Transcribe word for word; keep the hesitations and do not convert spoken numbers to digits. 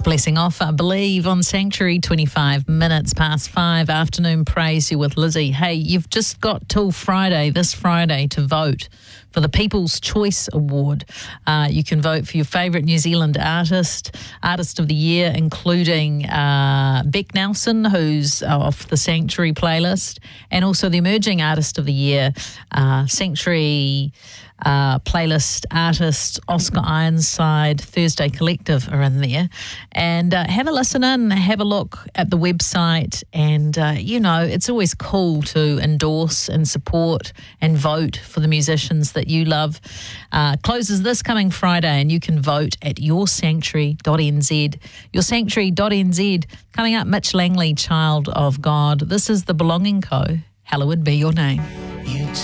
Blessing off, I believe, on Sanctuary, twenty-five minutes past five. Afternoon praise you with Lizzie. Hey, you've just got till Friday, this Friday, to vote for the People's Choice Award. Uh, you can vote for your favourite New Zealand artist, Artist of the Year, including uh, Beck Nelson, who's off the Sanctuary playlist, and also the Emerging Artist of the Year, uh, Sanctuary uh, playlist artist Oscar Ironside, Thursday Collective are in there. And uh, have a listen in, have a look at the website, and, uh, you know, it's always cool to endorse and support and vote for the musicians that you love. Uh, closes this coming Friday, and you can vote at your sanctuary dot n z. your sanctuary dot n z. Coming up, Mitch Langley, Child of God. This is the Belonging Co. Hallowed be your name.